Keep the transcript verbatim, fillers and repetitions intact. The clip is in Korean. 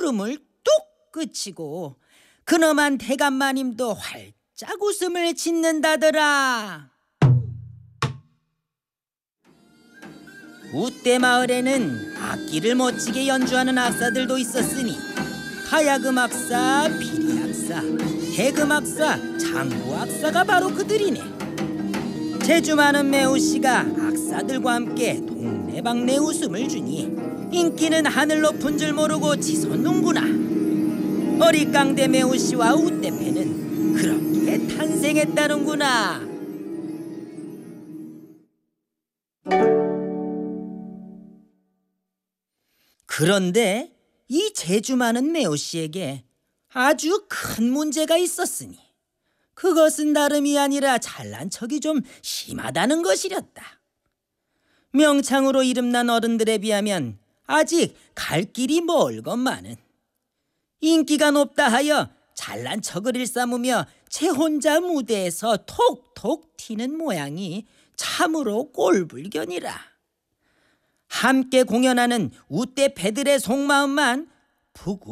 울음을 뚝 그치고 그놈한 대감마님도 활짝 웃음을 짓는다더라. 우대 마을에는 악기를 멋지게 연주하는 악사들도 있었으니 가야금 악사, 피리 악사, 해금 악사, 장구 악사가 바로 그들이네. 재주 많은 매우씨가 악사들과 함께 동네방네 웃음을 주니 인기는 하늘 높은 줄 모르고 치솟는구나. 어리깡대 매우씨와 우대패는 그렇게 탄생했다는구나. 그런데 이 재주 많은 매우씨에게 아주 큰 문제가 있었으니 그것은 다름이 아니라 잘난 척이 좀 심하다는 것이렸다. 명창으로 이름난 어른들에 비하면 아직 갈 길이 멀건만은 인기가 높다 하여 잘난 척을 일삼으며 제 혼자 무대에서 톡톡 튀는 모양이 참으로 꼴불견이라. 함께 공연하는 우대 패들의 속마음만 푹